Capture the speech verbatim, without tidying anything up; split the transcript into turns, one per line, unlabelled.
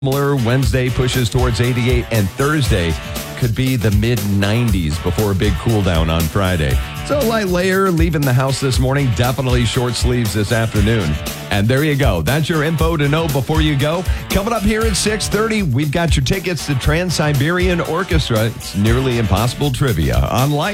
Similar. Wednesday pushes towards eighty-eight, and Thursday could be the mid nineties before a big cool down on Friday. So light layer leaving the house this morning, definitely short sleeves this afternoon. And there you go. That's your info to know before you go. Coming up here at six thirty, we've got your tickets to Trans-Siberian Orchestra. It's nearly impossible trivia online.